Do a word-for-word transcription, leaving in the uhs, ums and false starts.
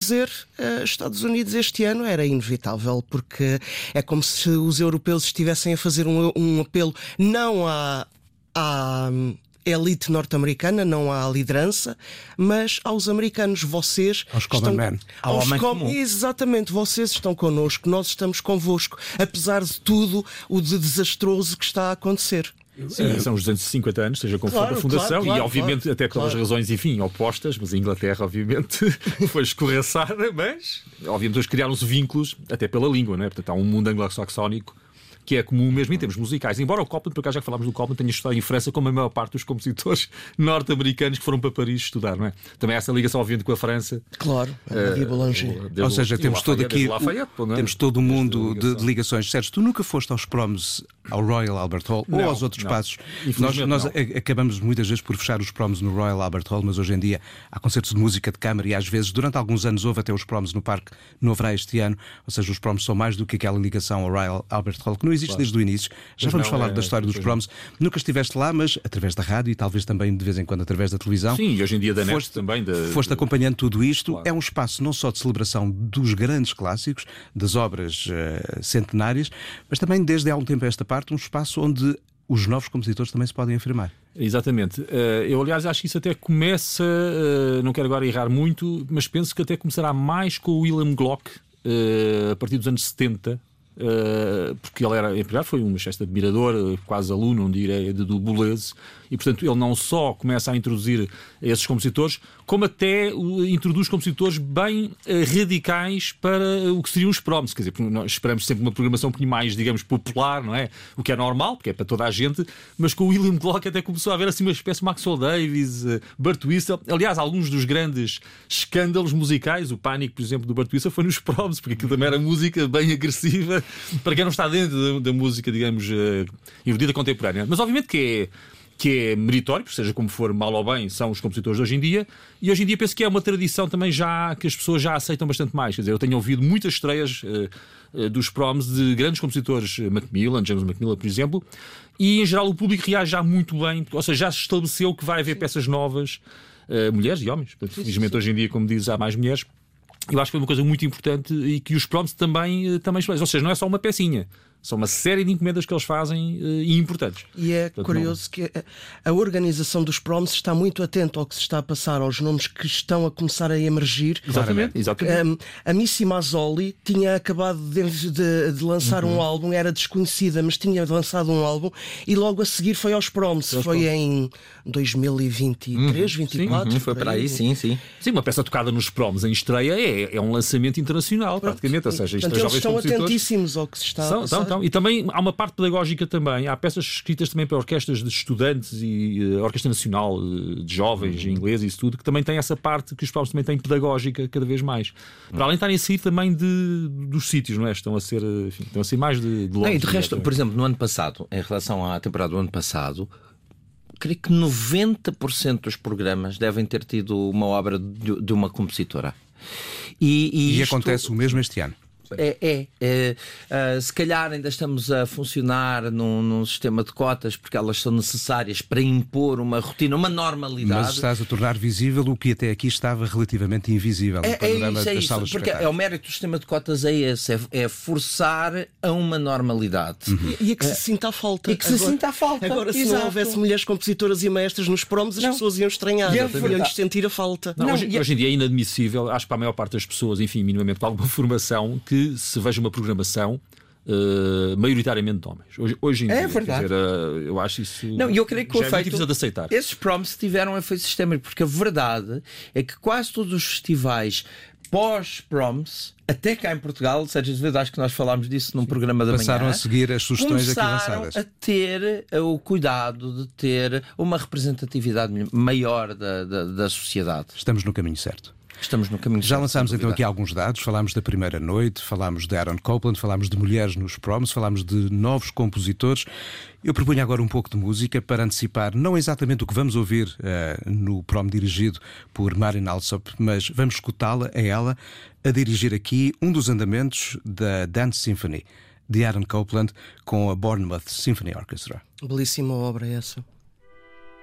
dizer, uh, Estados Unidos este ano era inevitável, porque é como se os europeus estivessem a fazer um, um apelo não à, à elite norte-americana, não à liderança, mas aos americanos. Vocês aos estão, common men, ao aos homem com... comum. Exatamente, vocês estão connosco, nós estamos convosco, apesar de tudo o de desastroso que está a acontecer. Sim, são os duzentos e cinquenta anos, seja como Claro, for a fundação, claro, claro, e obviamente claro, até pelas claro. razões, enfim, opostas, mas a Inglaterra obviamente foi escorraçada, mas obviamente eles criaram-se vínculos até pela língua, não é? Portanto há um mundo anglo-saxónico que é comum mesmo em termos musicais. Embora o Copland, por acaso já que falámos do Copland, tenha estudado em França, como a maior parte dos compositores norte-americanos que foram para Paris estudar, não é? Também há essa ligação, obviamente, com a França. Claro, a uh, Boulanger. Ou seja, temos todo aqui, Lafayette, o, temos todo o mundo de, de ligações. Sérgio, tu nunca foste aos proms, ao Royal Albert Hall não, ou aos outros não. espaços? Nós, nós não. acabamos muitas vezes por fechar os proms no Royal Albert Hall, mas hoje em dia há concertos de música de câmara e às vezes, durante alguns anos, houve até os proms no Parque Novo Haverá este ano. Ou seja, os proms são mais do que aquela ligação ao Royal Albert Hall, que não existe claro. desde o início. Já Pois vamos não, falar é, da história dos proms. Não. Nunca estiveste lá, mas através da rádio e talvez também de vez em quando através da televisão. Sim, e hoje em dia da net foste, também. Da, foste acompanhando tudo isto. Claro. É um espaço não só de celebração dos grandes clássicos, das obras uh, centenárias, mas também desde há um tempo a esta parte, um espaço onde os novos compositores também se podem afirmar. Exatamente. Eu, aliás, acho que isso até começa, não quero agora errar muito, mas penso que até começará mais com o William Gluck, a partir dos anos setenta, porque ele era, em primeiro, foi um excesso de admirador, quase aluno, não direi, de do Boulez, e portanto ele não só começa a introduzir esses compositores, como até introduz compositores bem radicais para o que seriam os proms. Quer dizer, nós esperamos sempre uma programação um pouquinho mais, digamos, popular, não é? O que é normal, porque é para toda a gente, mas com o William Gluck até começou a haver assim uma espécie de Maxwell Davis, Burt Whistle. Aliás, alguns dos grandes escândalos musicais, o Pânico, por exemplo, do Burt Whistle, foi nos proms, porque aquilo também era música bem agressiva para quem não está dentro da, da música, digamos, erudita contemporânea. Mas obviamente que é que é meritório, seja como for, mal ou bem, são os compositores de hoje em dia, e hoje em dia penso que é uma tradição também já que as pessoas já aceitam bastante mais. Quer dizer, eu tenho ouvido muitas estreias uh, uh, dos proms de grandes compositores, Macmillan, James Macmillan, por exemplo, e em geral o público reage já muito bem, ou seja, já se estabeleceu que vai haver peças novas, uh, mulheres e homens. Portanto, felizmente hoje em dia, como dizes, há mais mulheres. Eu acho que foi uma coisa muito importante e que os proms também, também ou seja, não é só uma pecinha. São uma série de encomendas que eles fazem uh, e importantes. E é Portanto, curioso não... que a organização dos proms está muito atenta ao que se está a passar, aos nomes que estão a começar a emergir. Exatamente. Exatamente. Um, a Missy Mazzoli tinha acabado de, de, de lançar uhum. um álbum, era desconhecida, mas tinha lançado um álbum e logo a seguir foi aos proms. Foi, foi em dois mil e vinte e três, uhum. vinte e quatro. Sim, foi para aí, sim, sim. Sim, uma peça tocada nos proms em estreia é, é um lançamento internacional, Pronto. praticamente. Ou seja, Portanto, eles estão atentíssimos ao que se está são, a passar. São, e também há uma parte pedagógica também. Há peças escritas também para orquestras de estudantes e uh, Orquestra Nacional uh, de Jovens, uhum. em inglês e isso tudo, que também tem essa parte que os proms também têm pedagógica cada vez mais. Uhum. Para além de estarem a sair também de, dos sítios, não é? Estão a ser, enfim, estão a ser mais de, de longe. Não, e de resto, por exemplo, no ano passado, em relação à temporada do ano passado, creio que noventa por cento dos programas devem ter tido uma obra de, de uma compositora. E, e, e isto... acontece o mesmo este ano. É, é, é uh, se calhar ainda estamos a funcionar num, num sistema de cotas porque elas são necessárias para impor uma rotina, uma normalidade. Mas estás a tornar visível o que até aqui estava relativamente invisível é, no panorama é isso, é das isso, salas de porque espetáculo. é o mérito do sistema de cotas é esse, é, é forçar a uma normalidade. Uhum. E, e a que se sinta a falta. E que se agora, sinta a falta. Agora, se Exato. não houvesse mulheres compositoras e maestras nos proms, as não. pessoas iam estranhar, é iam sentir a falta. Não, não, hoje, é... hoje em dia é inadmissível, acho que para a maior parte das pessoas, enfim, minimamente com alguma formação, que se veja uma programação uh, maioritariamente de homens. Hoje, hoje em é dia, verdade. Quer dizer, uh, eu acho isso não, eu creio que já o é efeito, difícil de aceitar. Esses proms tiveram efeito sistémico, porque a verdade é que quase todos os festivais pós-proms, até cá em Portugal, Sérgio Azevedo, acho que nós falámos disso num programa da manhã, passaram a seguir as sugestões aqui lançadas. a ter o cuidado de ter uma representatividade maior da, da, da sociedade. Estamos no caminho certo. Estamos no caminho Já certo, lançámos então aqui alguns dados, falámos da primeira noite, falámos de Aaron Copland, falámos de mulheres nos proms, falámos de novos compositores. Eu proponho agora um pouco de música para antecipar, não exatamente o que vamos ouvir uh, no prom dirigido por Marin Alsop, mas vamos escutá-la, a ela, a dirigir aqui um dos andamentos da Dance Symphony de Aaron Copland com a Bournemouth Symphony Orchestra. Belíssima obra essa.